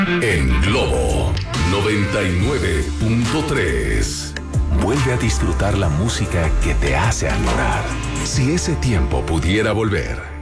En Globo 99.3. Vuelve a disfrutar la música que te hace añorar. Si ese tiempo pudiera volver,